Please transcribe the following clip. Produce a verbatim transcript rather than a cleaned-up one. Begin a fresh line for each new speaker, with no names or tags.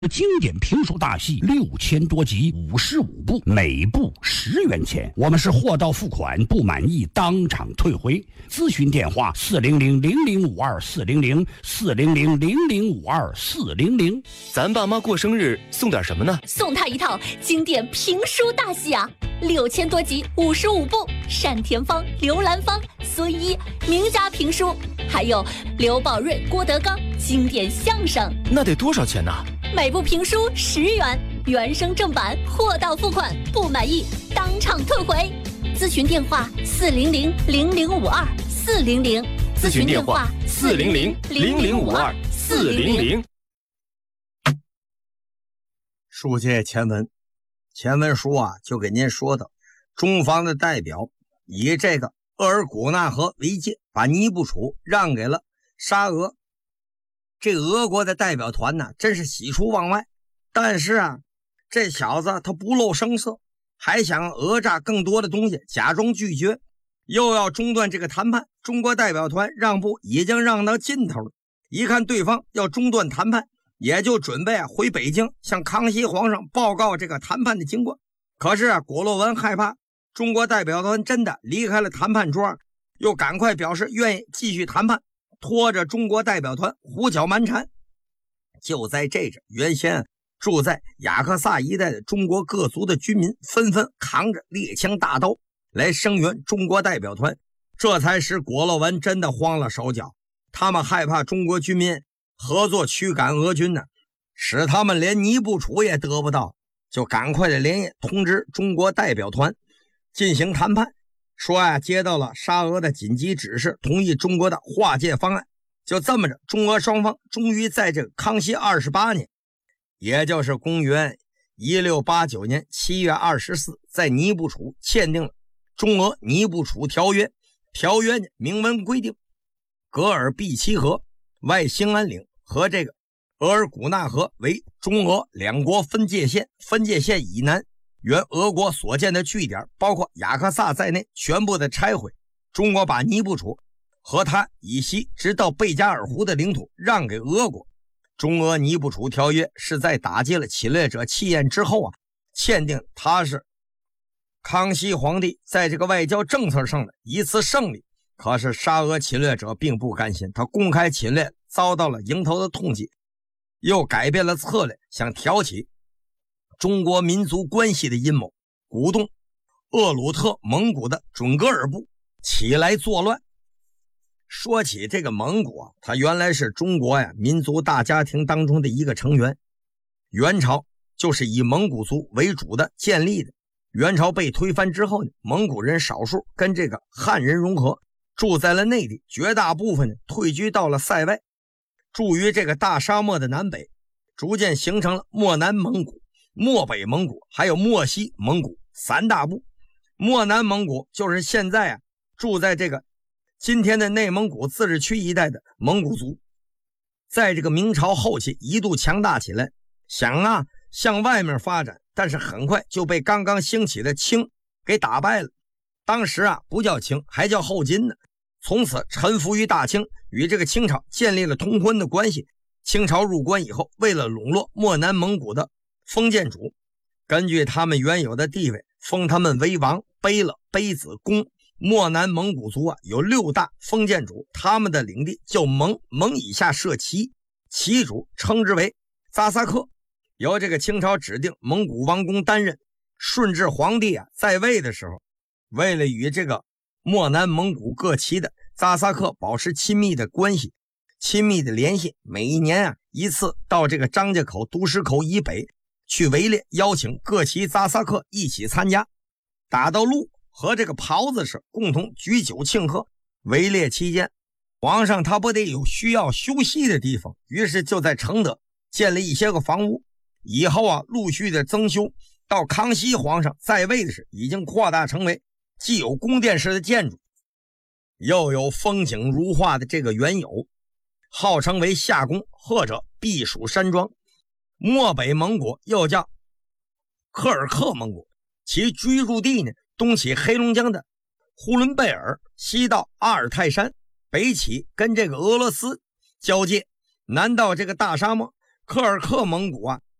经典评书大戏六千多集，五十五部，每部十元钱。我们是货到付款，不满意当场退回。咨询电话：四零零零零五二四零零四零零零零五二四零零。
咱爸妈过生日送点什么呢？
送他一套经典评书大戏啊，六千多集，五十五部，单田芳、刘兰芳、孙一名家评书，还有刘宝瑞、郭德纲经典相声。
那得多少钱呢？
每部评书十元，原声正版，货到付款，不满意当场退回。咨询电话：四零零零零五二四零零。
咨询电话：四零零零零五二四零零。
书接前文，前文书啊就给您说到，中方的代表以这个额尔古纳河为界，把尼布楚让给了沙俄。这俄国的代表团呢，真是喜出望外。但是啊，这小子他不露声色，还想讹诈更多的东西，假装拒绝，又要中断这个谈判。中国代表团让步已经让到尽头了，一看对方要中断谈判，也就准备啊回北京向康熙皇上报告这个谈判的经过。可是啊，果洛文害怕中国代表团真的离开了谈判桌，又赶快表示愿意继续谈判，拖着中国代表团胡搅蛮缠。就在这阵，原先住在雅克萨一带的中国各族的军民纷纷扛着猎枪大刀来声援中国代表团，这才使果洛文真的慌了手脚。他们害怕中国军民合作驱赶俄军呢，使他们连尼布楚也得不到，就赶快的连夜通知中国代表团进行谈判，说啊，接到了沙俄的紧急指示，同意中国的划界方案。就这么着，中俄双方终于在这个康熙二十八年，也就是公元一六八九年七月二十四，在尼布楚签订了中俄尼布楚条约。条约呢明文规定，格尔毕齐河、外兴安岭和这个额尔古纳河为中俄两国分界线，分界线以南原俄国所建的据点，包括雅克萨在内，全部的拆毁。中国把尼布楚和它以西直到贝加尔湖的领土让给俄国。中俄尼布楚条约是在打击了侵略者气焰之后啊签订，它是康熙皇帝在这个外交政策上的一次胜利。可是沙俄侵略者并不甘心，他公开侵略，遭到了迎头的痛击，又改变了策略，想挑起中国民族关系的阴谋，鼓动鄂鲁特蒙古的准噶尔部起来作乱。说起这个蒙古啊，它原来是中国呀民族大家庭当中的一个成员，元朝就是以蒙古族为主的建立的。元朝被推翻之后呢，蒙古人少数跟这个汉人融合，住在了内地，绝大部分呢退居到了塞外，住于这个大沙漠的南北，逐渐形成了漠南蒙古、漠北蒙古还有漠西蒙古三大部。漠南蒙古就是现在啊住在这个今天的内蒙古自治区一带的蒙古族，在这个明朝后期一度强大起来，想啊向外面发展，但是很快就被刚刚兴起的清给打败了。当时啊不叫清，还叫后金呢。从此臣服于大清，与这个清朝建立了通婚的关系。清朝入关以后，为了笼络漠南蒙古的封建主，根据他们原有的地位，封他们为王、卑了、卑子、公。漠南蒙古族啊有六大封建主，他们的领地叫蒙，蒙以下设旗，旗主称之为扎萨克，由这个清朝指定蒙古王公担任。顺治皇帝啊在位的时候，为了与这个漠南蒙古各旗的扎萨克保持亲密的关系、亲密的联系，每一年啊一次到这个张家口、独石口以北去围猎，邀请各旗扎萨克一起参加，打到鹿和这个狍子时共同举酒庆贺。围猎期间，皇上他不得有需要休息的地方，于是就在承德建了一些个房屋。以后啊陆续的增修，到康熙皇上在位的时已经扩大成为既有宫殿式的建筑，又有风景如画的这个原有，号称为夏宫或者避暑山庄。漠北蒙古又叫科尔克蒙古，其居住地呢东起黑龙江的呼伦贝尔，西到阿尔泰山，北起跟这个俄罗斯交界，南到这个大沙漠。科尔克蒙古啊